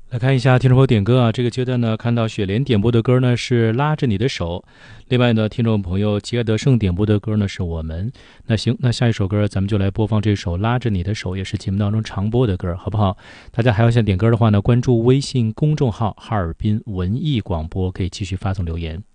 来看一下听众朋友点歌啊，这个阶段呢，看到雪莲点播的歌呢是拉着你的手，另外呢，听众朋友吉爱德胜点播的歌呢是我们。那行，那下一首歌咱们就来播放这首拉着你的手，也是节目当中常播的歌，好不好？大家还要想点歌的话呢，关注微信公众号哈尔滨文艺广播，可以继续发送留言。